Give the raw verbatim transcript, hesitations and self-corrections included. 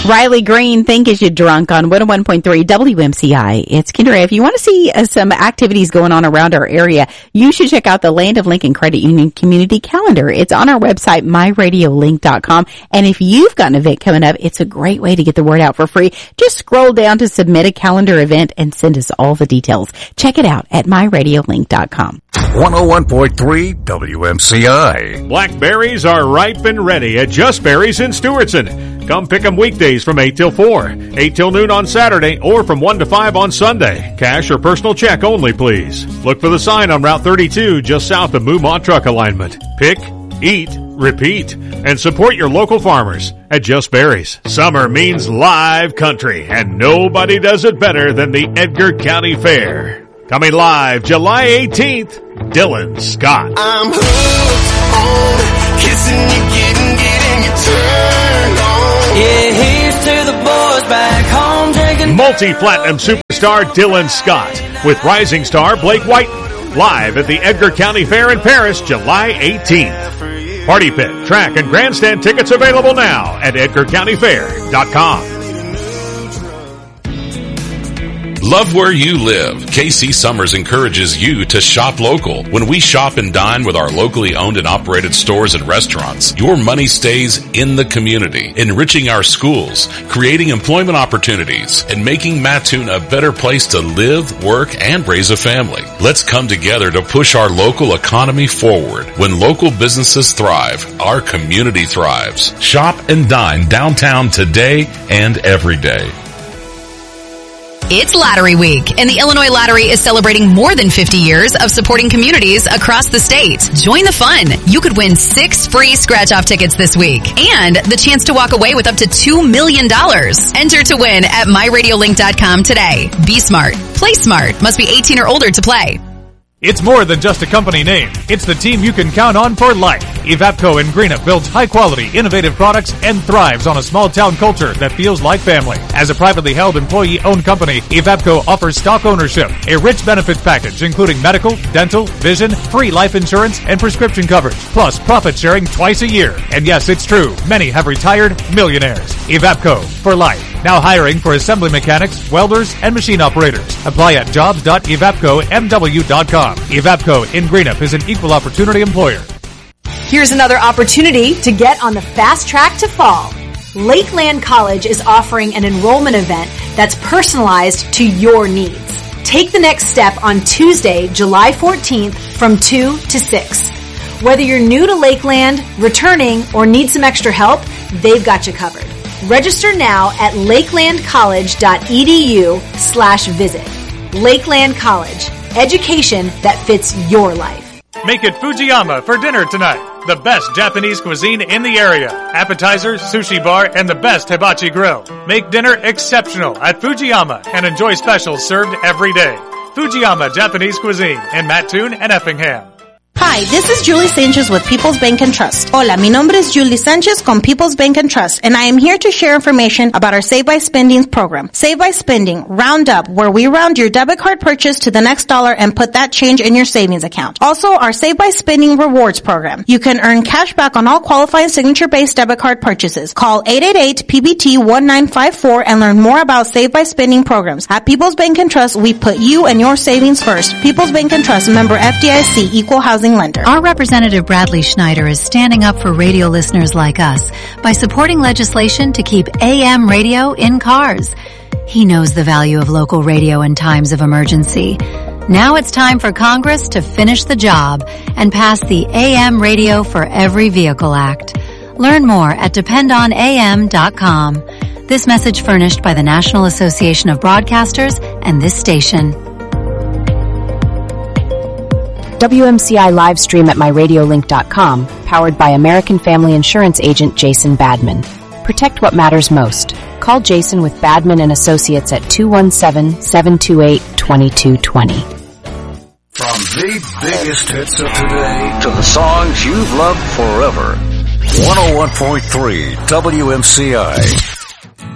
Riley Green, Think Is You Drunk on one oh one point three W M C I. It's Kendra. If you want to see uh, some activities going on around our area, you should check out the Land of Lincoln Credit Union Community Calendar. It's on our website, my radio link dot com. And if you've got an event coming up, it's a great way to get the word out for free. Just scroll down to submit a calendar event and send us all the details. Check it out at my radio link dot com. one oh one point three W M C I. Blackberries are ripe and ready at Just Berries in Stewartson. Come pick them weekdays from eight till four, eight till noon on Saturday, or from one to five on Sunday. Cash or personal check only, please. Look for the sign on Route thirty-two just south of Moomont Truck Alignment. Pick, eat, repeat, and support your local farmers at Just Berries. Summer means live country, and nobody does it better than the Edgar County Fair. Coming live July eighteenth, Dylan Scott. I'm hooked on kissing you, getting, getting you turned on. Yeah, here's to the boys back home drinking. Multi-platinum superstar Dylan Scott with rising star Blake Whiten. Live at the Edgar County Fair in Paris, July eighteenth. Party pit, track, and grandstand tickets available now at edgar county fair dot com. Love where you live. K C Summers encourages you to shop local. When we shop and dine with our locally owned and operated stores and restaurants, your money stays in the community, enriching our schools, creating employment opportunities, and making Mattoon a better place to live, work, and raise a family. Let's come together to push our local economy forward. When local businesses thrive, our community thrives. Shop and dine downtown today and every day. It's Lottery Week, and the Illinois Lottery is celebrating more than fifty years of supporting communities across the state. Join the fun. You could win six free scratch-off tickets this week, and the chance to walk away with up to two million dollars. Enter to win at my radio link dot com today. Be smart. Play smart. Must be eighteen or older to play. It's more than just a company name. It's the team you can count on for life. Evapco in Greenup builds high-quality, innovative products and thrives on a small-town culture that feels like family. As a privately held, employee-owned company, Evapco offers stock ownership, a rich benefits package including medical, dental, vision, free life insurance, and prescription coverage, plus profit sharing twice a year. And yes, it's true. Many have retired millionaires. Evapco for life. Now hiring for assembly mechanics, welders, and machine operators. Apply at jobs dot evapco m w dot com. Evapco in Greenup is an equal opportunity employer. Here's another opportunity to get on the fast track to fall. Lakeland College is offering an enrollment event that's personalized to your needs. Take the next step on Tuesday, July fourteenth from two to six. Whether you're new to Lakeland, returning, or need some extra help, they've got you covered. Register now at lakeland college dot e d u slash visit. Lakeland College. Education that fits your life. Make it Fujiyama for dinner tonight. The best Japanese cuisine in the area. Appetizers, sushi bar, and the best hibachi grill. Make dinner exceptional at Fujiyama and enjoy specials served every day. Fujiyama Japanese Cuisine in Mattoon and Effingham. Hi, this is Julie Sanchez with People's Bank and Trust. Hola, mi nombre es Julie Sanchez con People's Bank and Trust, and I am here to share information about our Save by Spending program. Save by Spending, round up, where we round your debit card purchase to the next dollar and put that change in your savings account. Also, our Save by Spending Rewards program. You can earn cash back on all qualifying signature-based debit card purchases. Call eight eight eight P B T one nine five four and learn more about Save by Spending programs. At People's Bank and Trust, we put you and your savings first. People's Bank and Trust, member F D I C, equal housing lender. Our Representative Bradley Schneider is standing up for radio listeners like us by supporting legislation to keep A M radio in cars. He knows the value of local radio in times of emergency. Now it's time for Congress to finish the job and pass the A M Radio for Every Vehicle Act. Learn more at depend on a m dot com. This message furnished by the National Association of Broadcasters and this station. W M C I live stream at my radio link dot com, powered by American Family Insurance agent Jason Badman. Protect what matters most. Call Jason with Badman and Associates at two one seven, seven two eight, two two two zero. From the biggest hits of today to the songs you've loved forever. one oh one point three W M C I.